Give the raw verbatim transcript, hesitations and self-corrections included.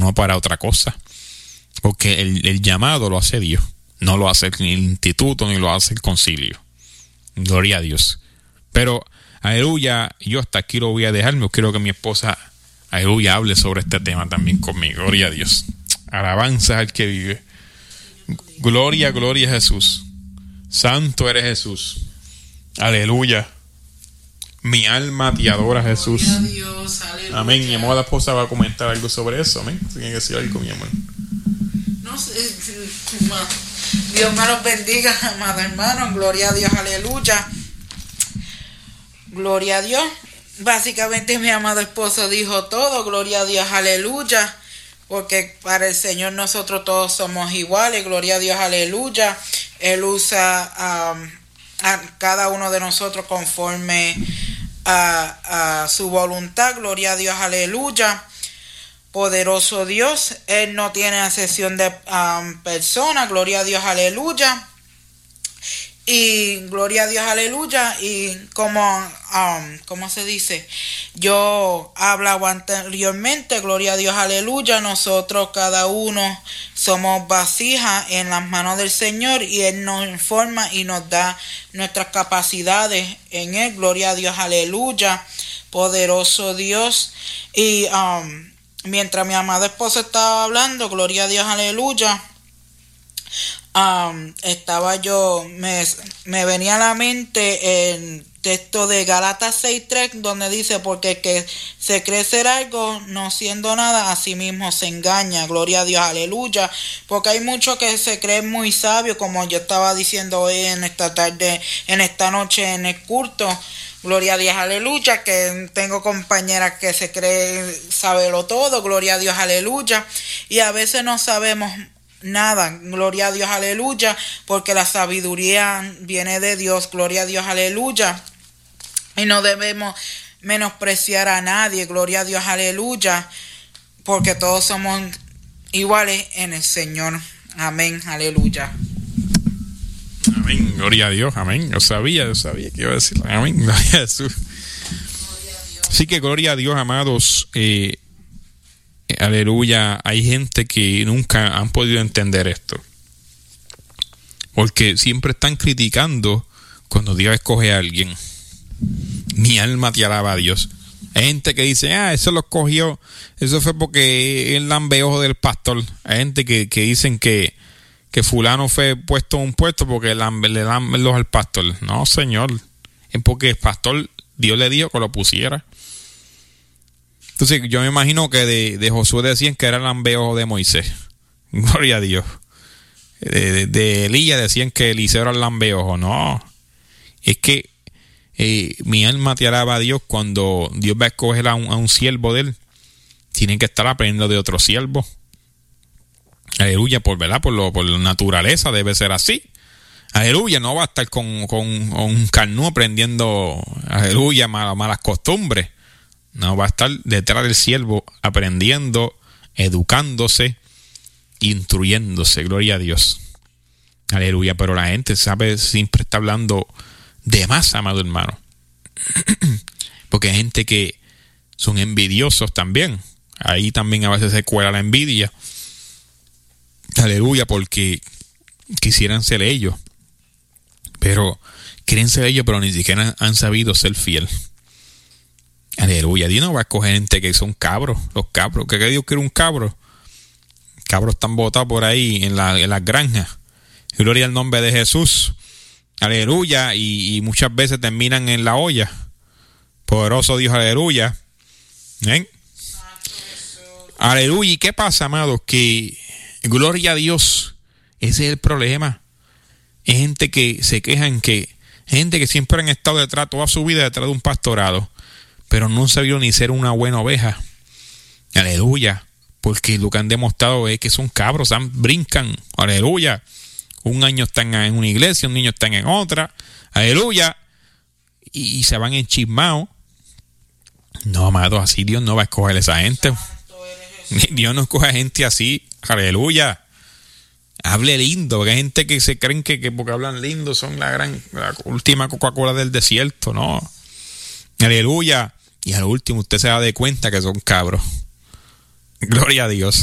no para otra cosa. Porque el, el llamado lo hace Dios. No lo hace ni el instituto, ni lo hace el concilio. Gloria a Dios. Pero, aleluya, yo hasta aquí lo voy a dejar. Yo quiero que mi esposa, aleluya, hable sobre este tema también conmigo. Gloria a Dios. Alabanza al que vive. Gloria, gloria a Jesús. Santo eres Jesús. Aleluya. Mi alma te adora, Jesús. Gloria a Dios, aleluya. Amén. Mi amor, la esposa va a comentar algo sobre eso. Amén. Tiene que decir algo, mi amor. No sé, Dios me los bendiga, amado hermano. Gloria a Dios, aleluya. Gloria a Dios. Básicamente mi amado esposo dijo todo. Gloria a Dios, aleluya. Porque para el Señor nosotros todos somos iguales. Gloria a Dios, aleluya. Él usa um, a cada uno de nosotros conforme a, a su voluntad. Gloria a Dios, aleluya. Poderoso Dios. Él no tiene excepción de um, personas. Gloria a Dios, aleluya. Y gloria a Dios, aleluya. Y como, um, ¿cómo se dice? Yo hablaba anteriormente, gloria a Dios, aleluya. Nosotros cada uno somos vasijas en las manos del Señor y Él nos informa y nos da nuestras capacidades en Él. Gloria a Dios, aleluya. Poderoso Dios. Y um, mientras mi amado esposo estaba hablando, gloria a Dios, aleluya. Um, estaba yo, me, me venía a la mente el texto de Gálatas seis tres, donde dice, porque el que se cree ser algo, no siendo nada, a sí mismo se engaña. Gloria a Dios, aleluya. Porque hay muchos que se creen muy sabios, como yo estaba diciendo hoy en esta tarde, en esta noche en el culto. Gloria a Dios, aleluya, que tengo compañeras que se creen saberlo todo. Gloria a Dios, aleluya. Y a veces no sabemos nada, gloria a Dios, aleluya, porque la sabiduría viene de Dios, gloria a Dios, aleluya, y no debemos menospreciar a nadie, gloria a Dios, aleluya, porque todos somos iguales en el Señor, amén, aleluya. Amén, gloria a Dios, amén. Yo sabía, yo sabía que iba a decir, amén, gloria a Jesús. Así que gloria a Dios, amados. eh, Aleluya, hay gente que nunca han podido entender esto, porque siempre están criticando cuando Dios escoge a alguien. Mi alma te alaba a Dios. Hay gente que dice, ah, eso lo escogió, eso fue porque el lambeojo del pastor. Hay gente que, que dicen que, que fulano fue puesto en un puesto porque le dan los al pastor. No, señor, es porque el pastor, Dios le dijo que lo pusiera. Entonces yo me imagino que de, de Josué decían que era el lambeojo de Moisés. Gloria a Dios. De, de, de Elías decían que Eliseo era el lambeojo. No. Es que eh, mi alma te alaba a Dios. Cuando Dios va a escoger a un, a un siervo de él, tienen que estar aprendiendo de otro siervo. Aleluya, por verdad, por lo, por la naturaleza debe ser así. Aleluya, no va a estar con, con, con un carnú aprendiendo, aleluya, malas, malas costumbres. No, va a estar detrás del siervo aprendiendo, educándose, instruyéndose. Gloria a Dios. Aleluya. Pero la gente sabe, siempre está hablando de más, amado hermano. Porque hay gente que son envidiosos también. Ahí también a veces se cuela la envidia. Aleluya, porque quisieran ser ellos. Pero quieren ser ellos, pero ni siquiera han sabido ser fiel. Aleluya, Dios no va a escoger gente que son cabros, los cabros. ¿Qué Dios quiere un cabro? Cabros están botados por ahí en, la, en las granjas. Gloria al nombre de Jesús. Aleluya, y, y muchas veces terminan en la olla. Poderoso Dios, aleluya. ¿Eh? Aleluya, ¿y qué pasa, amados? Que gloria a Dios, ese es el problema. Hay gente que se quejan que, gente que siempre han estado detrás, toda su vida detrás de un pastorado, pero no han sabido ni ser una buena oveja. Aleluya. Porque lo que han demostrado es que son cabros, han, brincan. Aleluya. Un año están en una iglesia, un niño están en otra. Aleluya. Y, y se van enchismados. No, amado, así Dios no va a escoger a esa gente. Dios no escoge a gente así. Aleluya. Hable lindo, porque hay gente que se creen que, que porque hablan lindo son la gran, la última Coca-Cola del desierto. No. Aleluya. Y al último usted se da de cuenta que son cabros. Gloria a Dios.